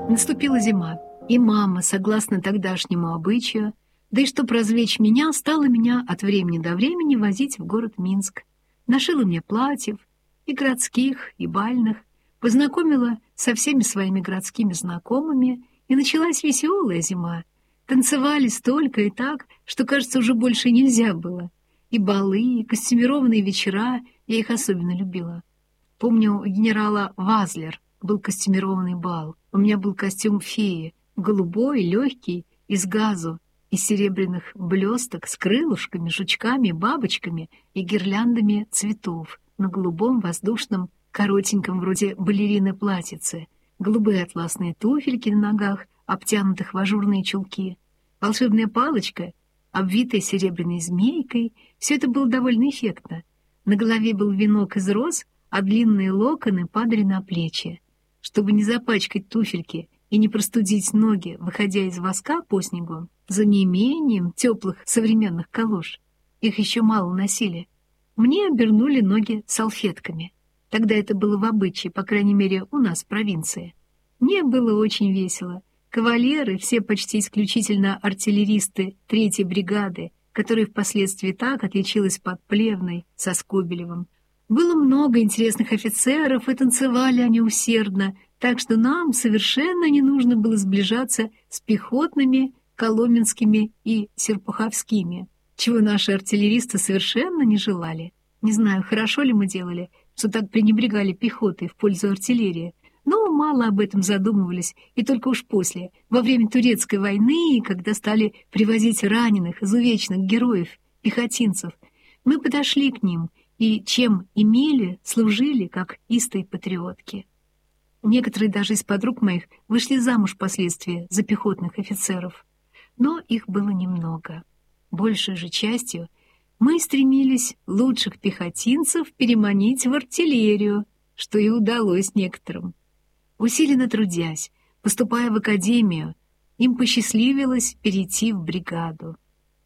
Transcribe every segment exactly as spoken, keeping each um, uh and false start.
Наступила зима, и мама, согласно тогдашнему обычаю, да и чтоб развлечь меня, стала меня от времени до времени возить в город Минск. Нашила мне платьев, и городских, и бальных, познакомила со всеми своими городскими знакомыми, и началась веселая зима. Танцевали столько и так, что, кажется, уже больше нельзя было. И балы, и костюмированные вечера, я их особенно любила. Помню, у генерала Вазлер был костюмированный бал. У меня был костюм феи, голубой, легкий, из газу, из серебряных блесток с крылышками, жучками, бабочками и гирляндами цветов на голубом воздушном, коротеньком вроде балерины платьице, голубые атласные туфельки на ногах, обтянутых в ажурные чулки, волшебная палочка, обвитая серебряной змейкой. Все это было довольно эффектно. На голове был венок из роз, а длинные локоны падали на плечи. Чтобы не запачкать туфельки и не простудить ноги, выходя из воска по снегу, за неимением теплых современных калош, их еще мало носили, мне обернули ноги салфетками. Тогда это было в обычае, по крайней мере, у нас в провинции. Мне было очень весело. Кавалеры, все почти исключительно артиллеристы третьей бригады, которая впоследствии так отличилась под Плевной со Скобелевым. Было много интересных офицеров, и танцевали они усердно, так что нам совершенно не нужно было сближаться с пехотными, коломенскими и серпуховскими, чего наши артиллеристы совершенно не желали. Не знаю, хорошо ли мы делали, что так пренебрегали пехотой в пользу артиллерии, но мало об этом задумывались, и только уж после, во время Турецкой войны, когда стали привозить раненых, изувеченных героев, пехотинцев, мы подошли к ним и, чем имели, служили, как истые патриотки. Некоторые даже из подруг моих вышли замуж впоследствии за пехотных офицеров, но их было немного. Большей же частью мы стремились лучших пехотинцев переманить в артиллерию, что и удалось некоторым. Усиленно трудясь, поступая в академию, им посчастливилось перейти в бригаду.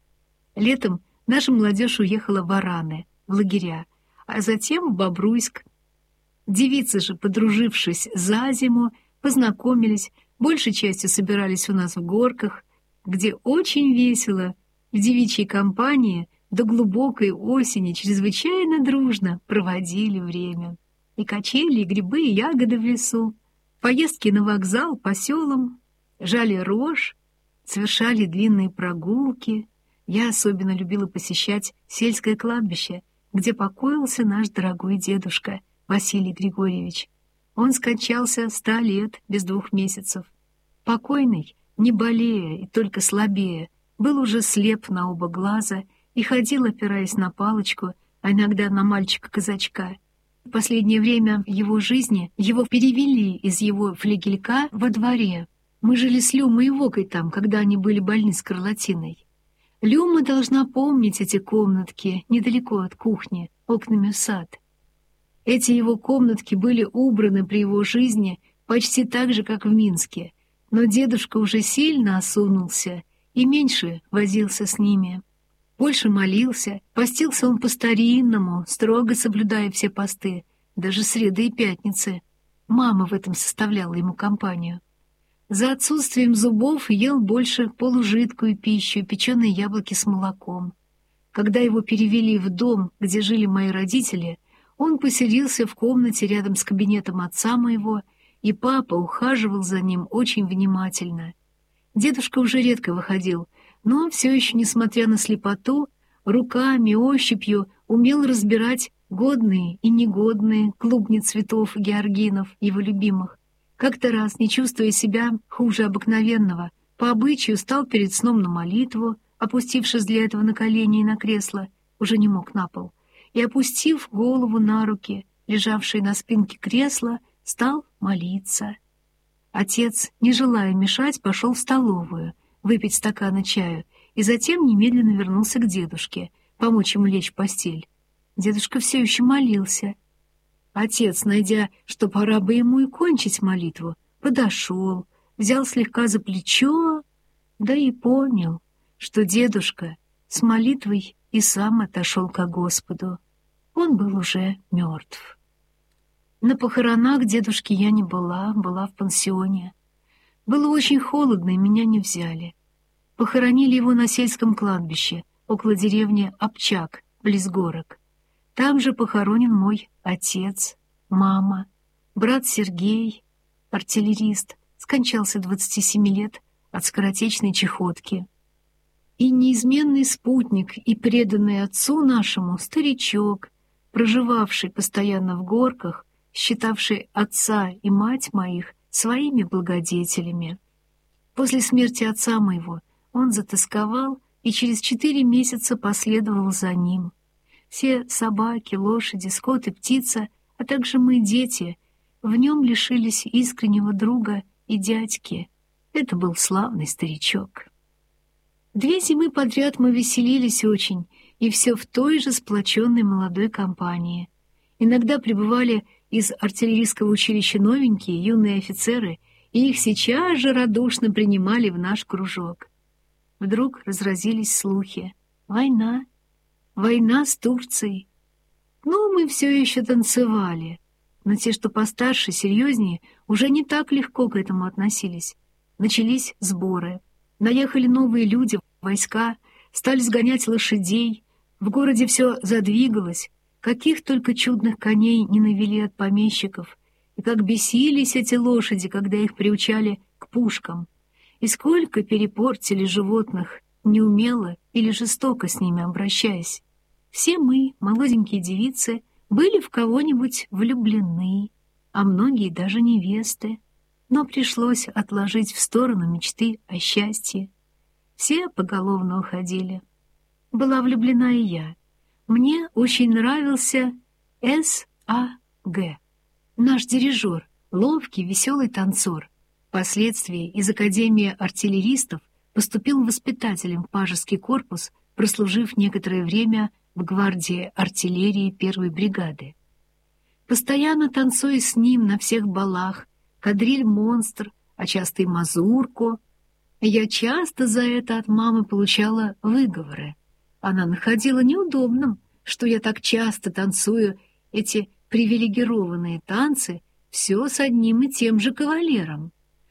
Летом наша молодежь уехала в Ораны, в лагеря, а затем в Бобруйск. Девицы же, подружившись за зиму, познакомились, большей частью собирались у нас в Горках, где очень весело, в девичьей компании до глубокой осени чрезвычайно дружно проводили время. И качели, и грибы, и ягоды в лесу, поездки на вокзал по селам, жали рожь, совершали длинные прогулки. Я особенно любила посещать сельское кладбище, где покоился наш дорогой дедушка Василий Григорьевич. Он скончался ста лет без двух месяцев. Покойный, не болея и только слабее, был уже слеп на оба глаза и ходил, опираясь на палочку, а иногда на мальчика-казачка. В последнее время его жизни его перевели из его флигелька во дворе. Мы жили с Люмой и Вокой там, когда они были больны скарлатиной. Люма должна помнить эти комнатки недалеко от кухни, окнами в сад. Эти его комнатки были убраны при его жизни почти так же, как в Минске, но дедушка уже сильно осунулся и меньше возился с ними. Больше молился, постился он по-старинному, строго соблюдая все посты, даже среды и пятницы. Мама в этом составляла ему компанию. За отсутствием зубов ел больше полужидкую пищу, печеные яблоки с молоком. Когда его перевели в дом, где жили мои родители, он поселился в комнате рядом с кабинетом отца моего, и папа ухаживал за ним очень внимательно. Дедушка уже редко выходил, но он все еще, несмотря на слепоту, руками, ощупью умел разбирать годные и негодные клубни цветов георгинов, его любимых. Как-то раз, не чувствуя себя хуже обыкновенного, по обычаю стал перед сном на молитву, опустившись для этого на колени и на кресло, уже не мог на пол, и, опустив голову на руки, лежавшие на спинке кресла, стал молиться. Отец, не желая мешать, пошел в столовую, выпить стакана чаю, и затем немедленно вернулся к дедушке, помочь ему лечь в постель. Дедушка все еще молился. Отец, найдя, что пора бы ему и кончить молитву, подошел, взял слегка за плечо, да и понял, что дедушка с молитвой и сам отошел ко Господу. Он был уже мертв. На похоронах дедушки я не была, была в пансионе. Было очень холодно, и меня не взяли. Похоронили его на сельском кладбище, около деревни Обчак, близ горок. Там же похоронен мой отец, мама, брат Сергей, артиллерист, скончался двадцати семи лет от скоротечной чехотки. И неизменный спутник и преданный отцу нашему старичок, проживавший постоянно в горках, считавший отца и мать моих своими благодетелями. После смерти отца моего он затосковал и через четыре месяца последовал за ним. Все собаки, лошади, скот и птица, а также мы, дети, в нем лишились искреннего друга и дядьки. Это был славный старичок. Две зимы подряд мы веселились очень, и все в той же сплоченной молодой компании. Иногда прибывали из артиллерийского училища новенькие юные офицеры, и их сейчас же радушно принимали в наш кружок. Вдруг разразились слухи. Война. Война с Турцией. Ну, мы все еще танцевали. Но те, что постарше, серьезнее, уже не так легко к этому относились. Начались сборы. Наехали новые люди, войска, стали сгонять лошадей. В городе все задвигалось. Каких только чудных коней не навели от помещиков. И как бесились эти лошади, когда их приучали к пушкам. И сколько перепортили животных, неумело или жестоко с ними обращаясь. Все мы, молоденькие девицы, были в кого-нибудь влюблены, а многие даже невесты. Но пришлось отложить в сторону мечты о счастье. Все поголовно уходили. Была влюблена и я. Мне очень нравился С А Г, наш дирижер, ловкий, веселый танцор. Впоследствии из Академии артиллеристов поступил воспитателем в Пажеский корпус, прослужив некоторое время в гвардии артиллерии первой бригады. Постоянно танцуя с ним на всех балах, кадриль-монстр, а часто и мазурку, я часто за это от мамы получала выговоры. Она находила неудобным, что я так часто танцую эти привилегированные танцы все с одним и тем же кавалером.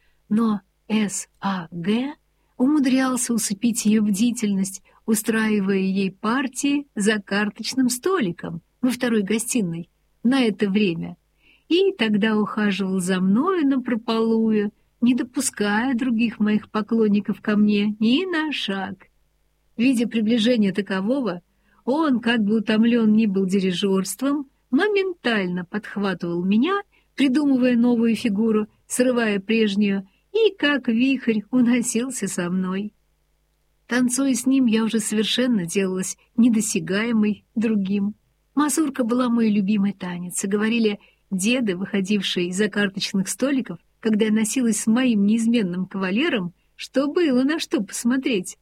Но С А Г умудрялся усыпить ее бдительность, устраивая ей партии за карточным столиком во второй гостиной на это время, и тогда ухаживал за мною напропалую, не допуская других моих поклонников ко мне ни на шаг. Видя приближение такового, он, как бы утомлен ни был дирижерством, моментально подхватывал меня, придумывая новую фигуру, срывая прежнюю, и как вихрь уносился со мной. Танцуя с ним, я уже совершенно делалась недосягаемой другим. Мазурка была мой любимый танец, и говорили деды, выходившие из-за карточных столиков, когда я носилась с моим неизменным кавалером, что было на что посмотреть.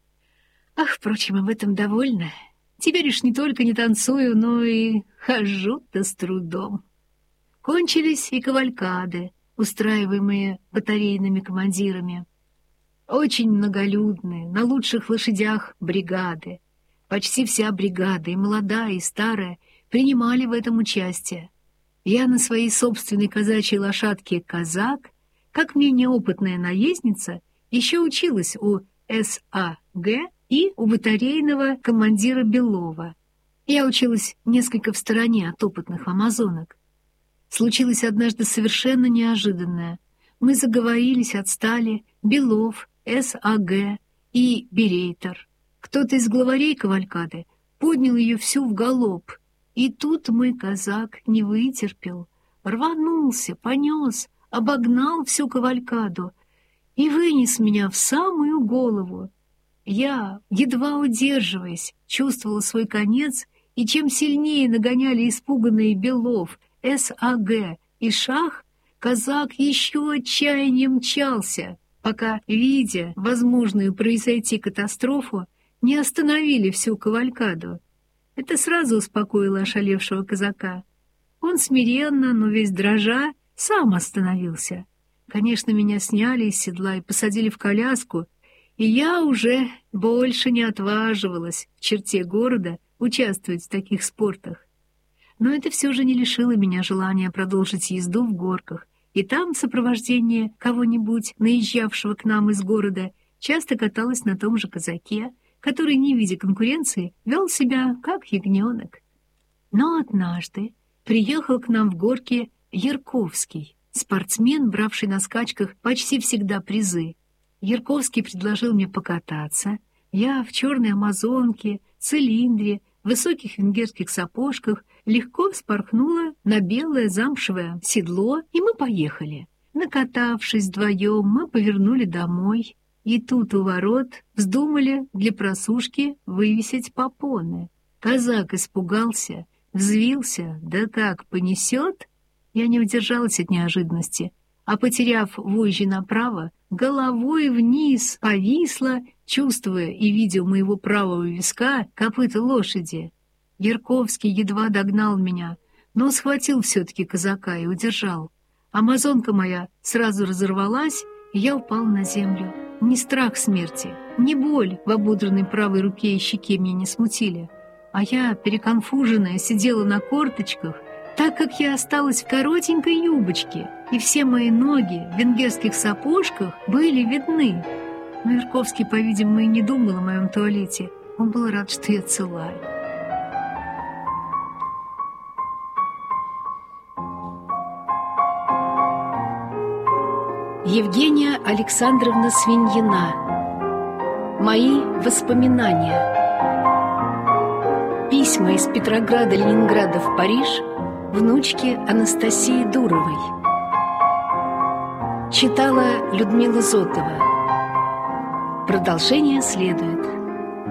Ах, впрочем, об этом довольно. Теперь уж не только не танцую, но и хожу-то с трудом. Кончились и кавалькады, устраиваемые батарейными командирами. Очень многолюдные, на лучших лошадях бригады. Почти вся бригада, и молодая, и старая, принимали в этом участие. Я на своей собственной казачьей лошадке «Казак», как мне неопытная наездница, еще училась у С А Г и у батарейного командира Белова. Я училась несколько в стороне от опытных амазонок. Случилось однажды совершенно неожиданное. Мы заговорились, отстали, Белов, С А Г и Берейтер. Кто-то из главарей кавалькады поднял ее всю в галоп, и тут мой казак не вытерпел, рванулся, понес, обогнал всю кавалькаду и вынес меня в самую голову. Я, едва удерживаясь, чувствовала свой конец, и чем сильнее нагоняли испуганные Белов, С А Г и Шах, казак еще отчаяннее мчался, пока, видя возможную произойти катастрофу, не остановили всю кавалькаду. Это сразу успокоило ошалевшего казака. Он смиренно, но весь дрожа, сам остановился. Конечно, меня сняли из седла и посадили в коляску, и я уже больше не отваживалась в черте города участвовать в таких спортах. Но это все же не лишило меня желания продолжить езду в горках и там в сопровождении кого-нибудь, наезжавшего к нам из города, часто каталась на том же казаке, который, не видя конкуренции, вел себя как ягненок. Но однажды приехал к нам в горке Ярковский, спортсмен, бравший на скачках почти всегда призы. Ярковский предложил мне покататься. Я в черной амазонке, цилиндре, высоких венгерских сапожках легко вспорхнула на белое замшевое седло, и мы поехали. Накатавшись вдвоем, мы повернули домой, и тут у ворот вздумали для просушки вывесить попоны. Казак испугался, взвился, да как понесет. Я не удержалась от неожиданности, а, потеряв вожжи направо, головой вниз повисла, чувствуя и видя у моего правого виска копыта лошади. Ярковский едва догнал меня, но схватил все-таки казака и удержал. Амазонка моя сразу разорвалась, и я упал на землю. Ни страх смерти, ни боль в ободранной правой руке и щеке меня не смутили, а я, переконфуженная, сидела на корточках, так как я осталась в коротенькой юбочке, и все мои ноги в венгерских сапожках были видны. Но Ярковский, по-видимому, и не думал о моем туалете. Он был рад, что я цела. Евгения Александровна Свиньина. Мои воспоминания. Письма из Петрограда, Ленинграда в Париж внучке Анастасии Дуровой. Читала Людмила Зотова. Продолжение следует.